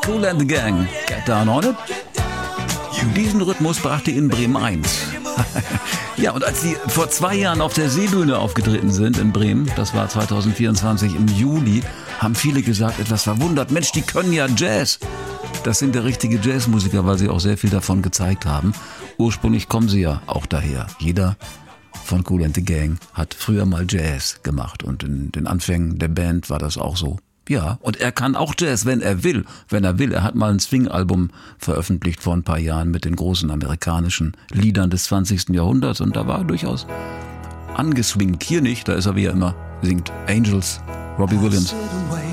Kool and the Gang, Get Down on It. Diesen Rhythmus brachte in Bremen 1. Ja, und als sie vor 2 Jahren auf der Seebühne aufgetreten sind in Bremen, das war 2024 im Juli, haben viele gesagt, etwas verwundert, Mensch, die können ja Jazz. Das sind ja richtige Jazzmusiker, weil sie auch sehr viel davon gezeigt haben. Ursprünglich kommen sie ja auch daher. Jeder von Kool and the Gang hat früher mal Jazz gemacht und in den Anfängen der Band war das auch so. Ja, und er kann auch Jazz, wenn er will. Wenn er will. Er hat mal ein Swing-Album veröffentlicht vor ein paar Jahren mit den großen amerikanischen Liedern des 20. Jahrhunderts und da war er durchaus angeswingt. Hier nicht, da ist er wie er immer singt. Angels, Robbie Williams.